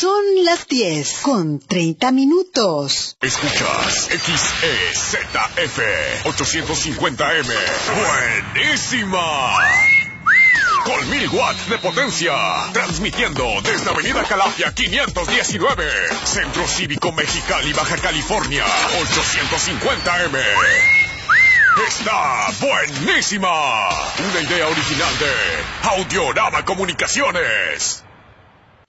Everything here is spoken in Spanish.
Son las 10:30. Escuchas XEZF 850M. ¡Buenísima! Con 1000 watts de potencia. Transmitiendo desde Avenida Calafia 519. Centro Cívico Mexicali, Baja California. 850M. ¡Está buenísima! Una idea original de Audiorama Comunicaciones.